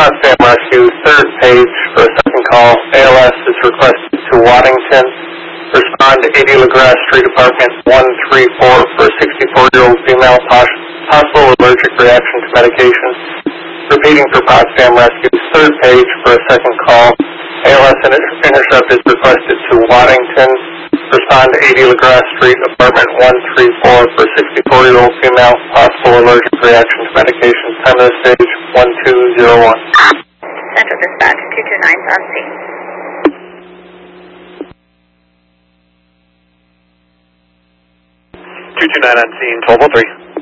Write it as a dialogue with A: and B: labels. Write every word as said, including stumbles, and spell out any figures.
A: Potsdam Rescue, third page for a second call. A L S is requested to Waddington. Respond to eighty LaGrasse Street, apartment one three four for a sixty-four-year-old female, pos- possible allergic reaction to medication. Repeating for Potsdam Rescue, third page for a second call. A L S inter- intercept is requested to Waddington. Respond to eighty LaGrasse Street, apartment one three four for a sixty-four-year-old female, possible allergic reaction to medication. Time of the stage, one two zero one.
B: Central Dispatch, two two nine on scene.
C: two two nine on scene, twelve oh three.